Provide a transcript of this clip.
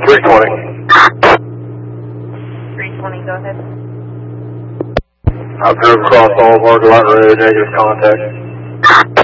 320. 320, go ahead. I've drove across all of Argonaut Road, negative contact.